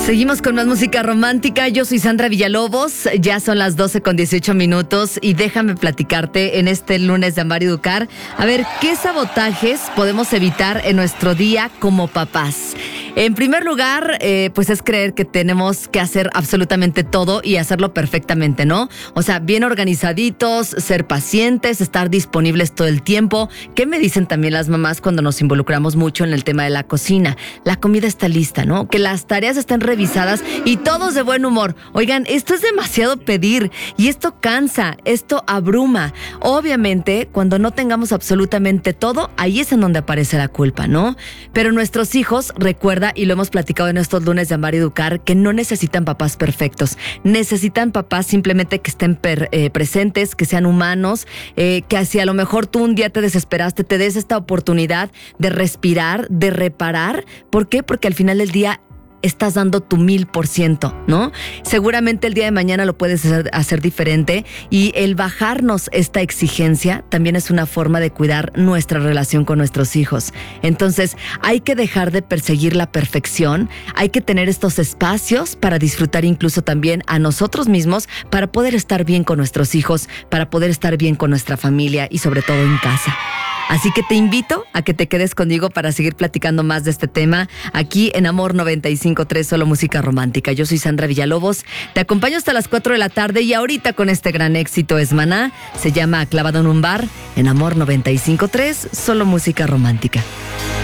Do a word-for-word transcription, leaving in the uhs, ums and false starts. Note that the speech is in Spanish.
Seguimos con más música romántica. Yo soy Sandra Villalobos. Ya son las doce con dieciocho minutos y déjame platicarte en este lunes de Amar y Educar. A ver, ¿qué sabotajes podemos evitar en nuestro día como papás? En primer lugar, eh, pues es creer que tenemos que hacer absolutamente todo y hacerlo perfectamente, ¿no? O sea, bien organizaditos, ser pacientes, estar disponibles todo el tiempo. ¿Qué me dicen también las mamás cuando nos involucramos mucho en el tema de la cocina? La comida está lista, ¿no? Que las tareas estén revisadas y todos de buen humor. Oigan, esto es demasiado pedir y esto cansa, esto abruma. Obviamente, cuando no tengamos absolutamente todo, ahí es en donde aparece la culpa, ¿no? Pero nuestros hijos, recuerda, y lo hemos platicado en estos lunes de Amar y Educar, que no necesitan papás perfectos. Necesitan papás simplemente que estén per, eh, presentes, que sean humanos, eh, que si a lo mejor tú un día te desesperaste, te des esta oportunidad de respirar, de reparar. ¿Por qué? Porque al final del día estás dando tu mil por ciento, ¿no? Seguramente el día de mañana lo puedes hacer, hacer diferente y el bajarnos esta exigencia también es una forma de cuidar nuestra relación con nuestros hijos. Entonces, hay que dejar de perseguir la perfección, hay que tener estos espacios para disfrutar incluso también a nosotros mismos, para poder estar bien con nuestros hijos, para poder estar bien con nuestra familia y sobre todo en casa. Así que te invito a que te quedes conmigo para seguir platicando más de este tema aquí en Amor noventa y cinco punto tres, solo música romántica. Yo soy Sandra Villalobos, te acompaño hasta las cuatro de la tarde y ahorita con este gran éxito es Maná, se llama Clavado en un bar, en Amor noventa y cinco punto tres, solo música romántica.